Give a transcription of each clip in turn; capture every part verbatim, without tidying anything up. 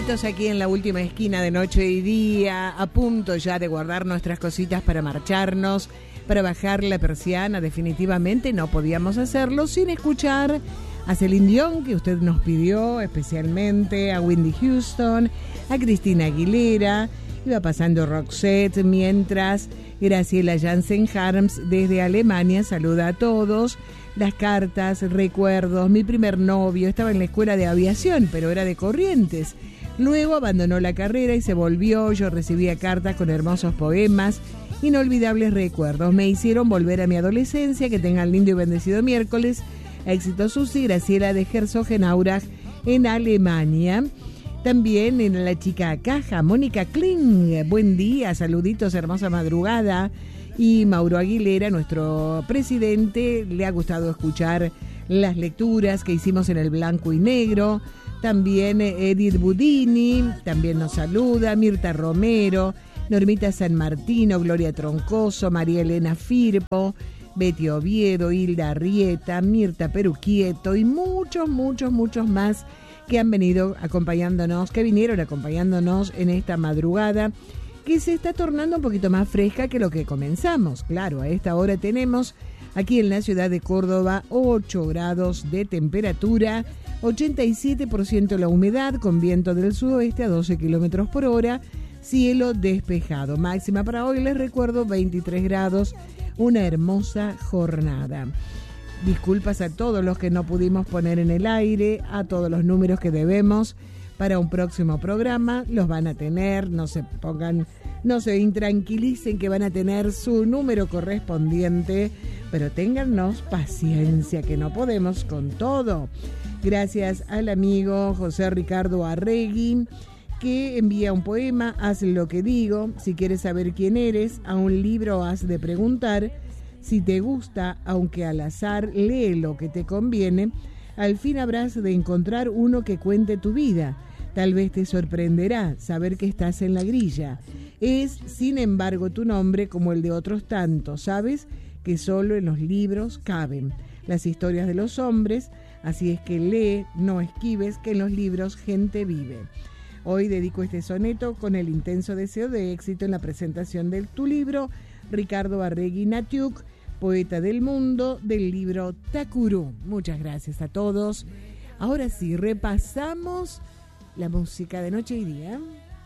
saluditos aquí en la última esquina de Noche y Día, a punto ya de guardar nuestras cositas para marcharnos, para bajar la persiana. Definitivamente no podíamos hacerlo sin escuchar a Celine Dion, que usted nos pidió especialmente, a Whitney Houston, a Cristina Aguilera. Iba pasando Roxette mientras Graciela Jansen-Harms desde Alemania saluda a todos. Las cartas, recuerdos, mi primer novio, estaba en la escuela de aviación, pero era de Corrientes. Luego abandonó la carrera y se volvió. Yo recibía cartas con hermosos poemas, inolvidables recuerdos. Me hicieron volver a mi adolescencia. Que tengan lindo y bendecido miércoles. Éxito Susi, Graciela de Herzogenaurach en Alemania. También en La Chica Caja, Mónica Kling. Buen día, saluditos, hermosa madrugada. Y Mauro Aguilera, nuestro presidente, le ha gustado escuchar las lecturas que hicimos en el blanco y negro. También Edith Budini, también nos saluda, Mirta Romero, Normita San Martino, Gloria Troncoso, María Elena Firpo, Betty Oviedo, Hilda Arrieta, Mirta Peruquieto y muchos, muchos, muchos más que han venido acompañándonos, que vinieron acompañándonos en esta madrugada, que se está tornando un poquito más fresca que lo que comenzamos. Claro, a esta hora tenemos aquí en la ciudad de Córdoba ocho grados de temperatura, ochenta y siete por ciento la humedad, con viento del sudoeste a doce kilómetros por hora, cielo despejado. Máxima para hoy, les recuerdo, veintitrés grados, una hermosa jornada. Disculpas a todos los que no pudimos poner en el aire, a todos los números que debemos para un próximo programa, los van a tener, no se pongan, no se intranquilicen que van a tener su número correspondiente, pero téngannos paciencia que no podemos con todo. Gracias al amigo José Ricardo Arregui, que envía un poema, haz lo que digo, si quieres saber quién eres, a un libro has de preguntar, si te gusta, aunque al azar, lee lo que te conviene. Al fin habrás de encontrar uno que cuente tu vida. Tal vez te sorprenderá saber que estás en la grilla. Es, sin embargo, tu nombre como el de otros tantos. Sabes que solo en los libros caben las historias de los hombres. Así es que lee, no esquives, que en los libros gente vive. Hoy dedico este soneto con el intenso deseo de éxito en la presentación de tu libro, Ricardo Arregui Natiuk, poeta del mundo, del libro Takuru. Muchas gracias a todos. Ahora sí, repasamos la música de Noche y Día.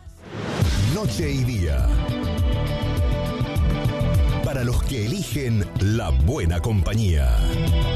Noche y Día. Para los que eligen la buena compañía.